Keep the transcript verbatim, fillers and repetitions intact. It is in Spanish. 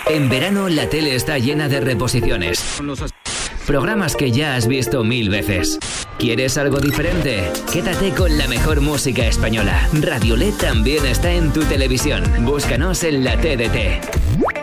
En verano la tele está llena de reposiciones. Programas que ya has visto mil veces. ¿Quieres algo diferente? Quédate con la mejor música española. Radiolet también está en tu televisión. Búscanos en la T D T.